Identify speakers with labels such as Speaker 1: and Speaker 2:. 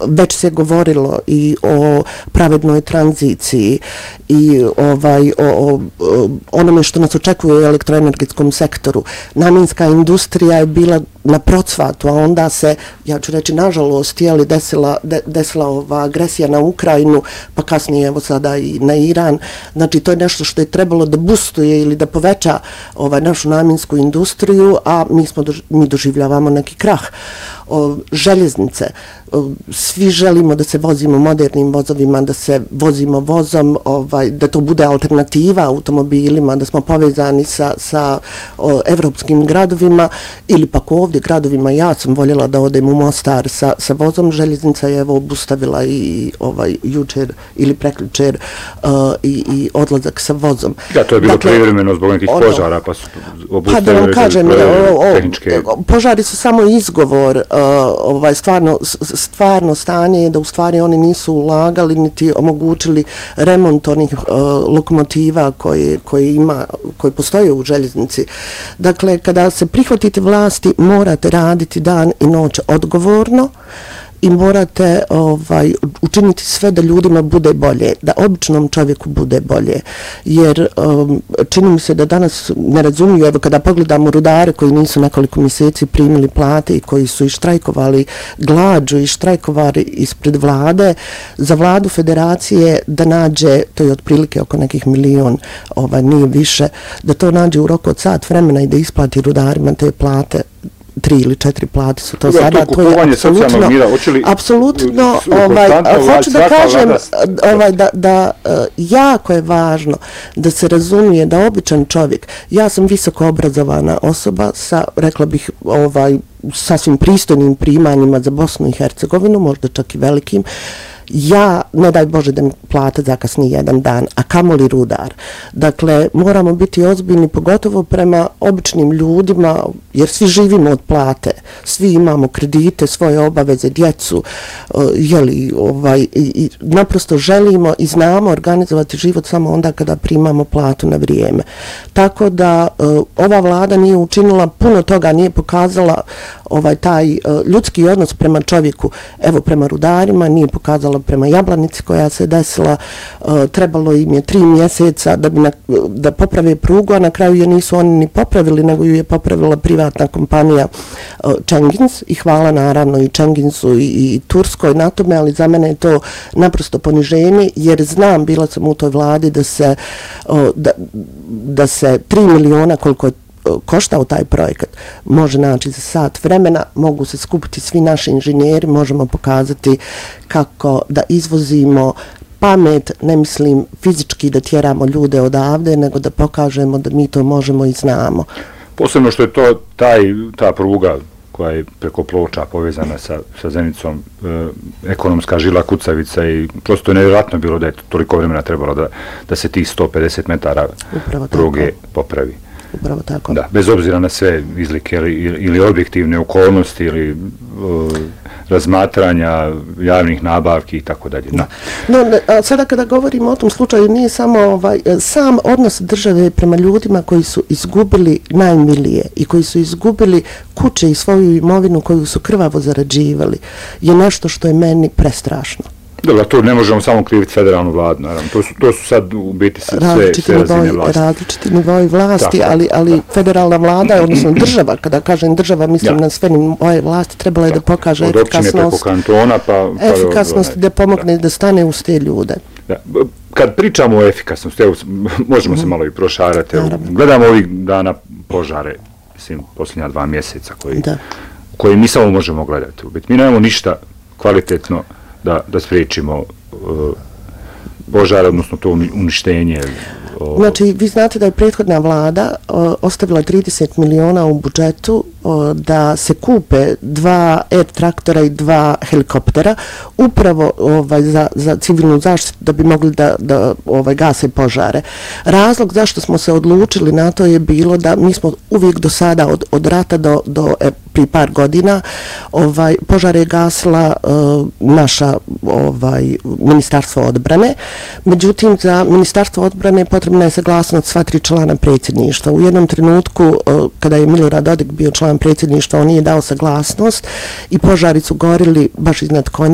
Speaker 1: već se govorilo i o pravednoj tranziciji i o onome što nas očekuje u elektroenergetskom sektoru. Namjenska industrija je bila na procvatu, a onda se, ja ću reći nažalost, desila ova agresija na Ukrajinu, pa kasnije evo sada i na Iran. Znači to je nešto što je trebalo da boostuje ili da poveća našu namjensku industriju, a mi doživljavamo neki krah. Željeznice, svi želimo da se vozimo modernim vozovima, da se vozimo vozom, da to bude alternativa automobilima, da smo povezani sa evropskim gradovima ili pak ovdje gradovima. Ja sam voljela da odem u Mostar sa vozom. Željeznica je evo obustavila i jučer ili prekjučer i odlazak sa vozom.
Speaker 2: Da, to je bilo privremeno zbog nekih požara, pa su obustavili tehničke...
Speaker 1: Požari su samo izgovor. Stvarno stanje je da u stvari oni nisu ulagali niti omogućili remont onih lokomotiva koje postoje u željeznici. Dakle, kada se prihvatite vlasti, morate raditi dan i noć odgovorno i morate učiniti sve da ljudima bude bolje, da običnom čovjeku bude bolje. Jer čini mi se da danas ne razumiju, evo kada pogledamo rudare koji nisu nekoliko mjeseci primili plate i koji su i štrajkovali glađu i štrajkovali ispred vlade, za vladu federacije da nađe, to je otprilike oko nekih 1 milion, nije više, da to nađe u roku od sat vremena i da isplati rudarima te plate. 3 ili 4 plate su to sada, to je apsolutno, hoću da kažem da jako je važno da se razumije da običan čovjek, ja sam visoko obrazovana osoba sa, rekla bih, sasvim pristojnim primanjima za Bosnu i Hercegovinu, možda čak i velikim. Ja, ne daj Bože da mi plata zakasni 1 dan, a kamoli rudar. Dakle, moramo biti ozbiljni, pogotovo prema običnim ljudima, jer svi živimo od plate, svi imamo kredite, svoje obaveze, djecu, i naprosto želimo i znamo organizovati život samo onda kada primamo platu na vrijeme. Tako da ova vlada nije učinila puno toga, nije pokazala taj ljudski odnos prema čovjeku, evo prema rudarima, nije pokazala prema Jablanici koja se desila, trebalo im je 3 mjeseca da poprave prugu, a na kraju je nisu oni ni popravili, nego ju je popravila privatna kompanija Cengiz i hvala naravno i Cengizu i Turskoj na tome, ali za mene je to naprosto poniženje, jer znam, bila sam u toj vladi da se 3 miliona koliko je koštao taj projekat može naći za sat vremena, mogu se skupiti svi naši inženjeri, možemo pokazati kako da izvozimo pamet, ne mislim fizički da tjeramo ljude odavde, nego da pokažemo da mi to možemo i znamo.
Speaker 2: Posebno što je ta pruga koja je preko Ploča povezana sa Zenicom, ekonomska žila kucavica i prosto je nevjerojatno bilo da je toliko vremena trebalo da se tih 150 metara pruge popravi.
Speaker 1: Upravo tako.
Speaker 2: Da, bez obzira na sve izlike ili objektivne okolnosti ili razmatranja javnih nabavki i tako dalje.
Speaker 1: No, sada kada govorimo o tom slučaju, nije samo sam odnos države prema ljudima koji su izgubili najmilije i koji su izgubili kuće i svoju imovinu koju su krvavo zarađivali, je nešto što je meni prestrašno.
Speaker 2: Dobro, to ne možemo samo kriviti federalnu vladu, naravno. To su sad u biti sve razine vlasti.
Speaker 1: Različiti nivoi vlasti, ali federalna vlada, odnosno država, kada kažem država, mislim na sve nivoje vlasti, trebala je da pokaže efikasnost, da pomogne da stane uz te ljude.
Speaker 2: Kad pričamo o efikasnosti, možemo se malo i prošarati. Gledamo ovih dana požare, mislim, posljednja 2 mjeseca, koji mi samo možemo gledati. Mi nemamo ništa kvalitetno da spriječimo požar, odnosno to uništenje.
Speaker 1: Znači, vi znate da je prethodna vlada ostavila 30 miliona u budžetu da se kupe 2 traktora i 2 helikoptera upravo za civilnu zaštitu da bi mogli da gase požare. Razlog zašto smo se odlučili na to je bilo da mi smo uvijek do sada od rata do pri par godina požare je gasila naša Ministarstvo odbrane. Međutim, za Ministarstvo odbrane potrebna je saglasnost sva 3 člana predsjedništva. U jednom trenutku, kada je Milorad Dodik bio član predsjedništva, on nije dao saglasnost i požari su gorili baš iznad Konja.